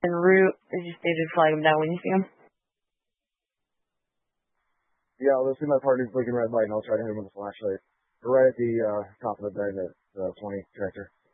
en route. As you stated, flag him down when you see him. Yeah, let's see my partner's blinking red light, and I'll try to hit him with a flashlight. Right at the top of the bend at 20 tractor.